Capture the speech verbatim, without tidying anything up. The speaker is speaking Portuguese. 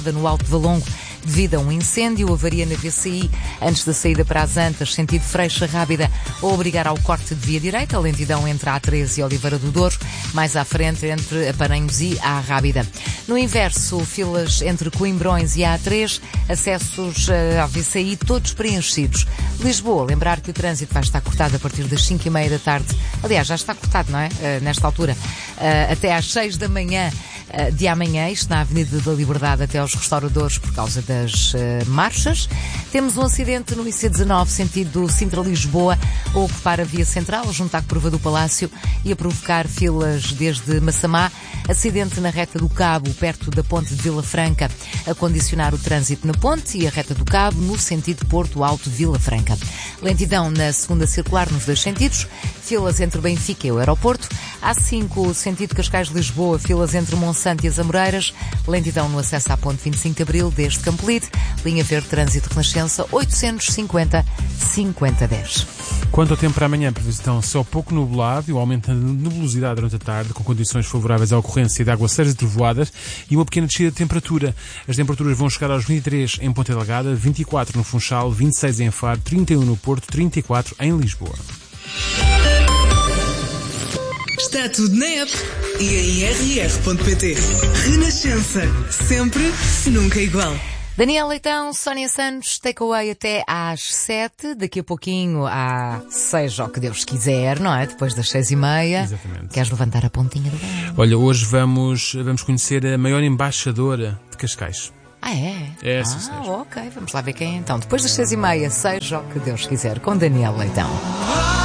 no Alto Valongo devido a um incêndio, avaria na V C I antes da saída para as Antas, sentido Freixa Rábida, a obrigar ao corte de via direita, lentidão entre a A treze e Oliveira do Douro, mais à frente entre a Paranhos e a Rábida. No inverso, filas entre Coimbrões e a A três, acessos à V C I todos preenchidos. Lisboa, lembrar que o trânsito vai estar cortado a partir das cinco e meia da tarde. Aliás, já está cortado, não é? Uh, nesta altura. Uh, até às seis da manhã uh, de amanhã, isto na Avenida da Liberdade até aos restauradores por causa das uh, marchas. Temos um acidente no I C dezanove, sentido Sintra-Lisboa, a ocupar a via central, junto à curva do Palácio e a provocar filas desde Massamá. Acidente na reta do Cabo, perto da ponte de Vila Franca, a condicionar o trânsito na ponte e a reta do Cabo no sentido Porto Alto-Vila Franca. Lentidão na segunda circular nos dois sentidos, filas entre Benfica e o aeroporto. A cinco, sentido Cascais-Lisboa, filas entre Monsanto e as Amoreiras. Lentidão no acesso à ponte vinte e cinco de Abril, desde Campolide. Linha Verde Trânsito Renascença, oitocentos e cinquenta, cinquenta, dez. Quanto ao tempo para amanhã, previsão céu pouco nublado e o aumento da nebulosidade durante a tarde, com condições favoráveis à ocorrência de aguaceiros e trovoadas e uma pequena descida de temperatura. As temperaturas vão chegar aos vinte e três em Ponta Delgada, vinte e quatro no Funchal, vinte e seis em Faro, trinta e um no Porto, trinta e quatro em Lisboa. Está tudo na app e em r r ponto p t. Renascença, sempre, nunca igual. Daniel Leitão, Sónia Santos, takeaway até às sete, daqui a pouquinho à seja o que Deus quiser, não é? Depois das seis e meia. Exatamente. Queres levantar a pontinha do dedo? Olha, hoje vamos, vamos conhecer a maior embaixadora de Cascais. Ah, é? É, ah, sim, senhor. ok, vamos lá ver quem é então. Depois das seis e meia, seja o que Deus quiser, com Daniel Leitão.